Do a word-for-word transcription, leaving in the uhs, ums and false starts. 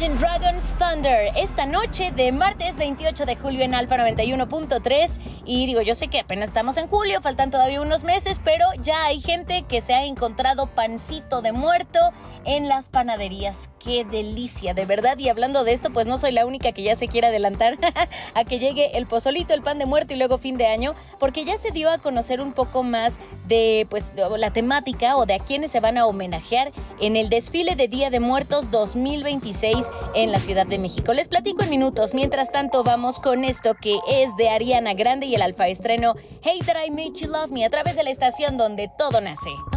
Imagine Dragons Thunder esta noche de martes veintiocho de julio en Alfa noventa y uno punto tres. Y digo, yo sé que apenas estamos en julio, faltan todavía unos meses, pero ya hay gente que se ha encontrado pancito de muerto en las panaderías. ¡Qué delicia, de verdad! Y hablando de esto, pues no soy la única que ya se quiere adelantar a que llegue el pozolito, el pan de muerto y luego fin de año, porque ya se dio a conocer un poco más de pues la temática o de a quienes se van a homenajear en el desfile de Día de Muertos dos mil veintiséis en la Ciudad de México. Les platico en minutos. Mientras tanto, vamos con esto que es de Ariana Grande y el alfa estreno Hey That I Made You Love Me a través de la estación donde todo nace.